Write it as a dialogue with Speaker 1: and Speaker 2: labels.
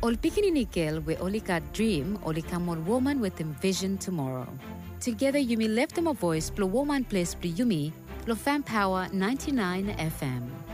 Speaker 1: Ol pikinini girl we only got dream, only come on woman with envision tomorrow. Together Yumi left them a voice, blow woman place, Yumi, Lo Fan Power 99 FM.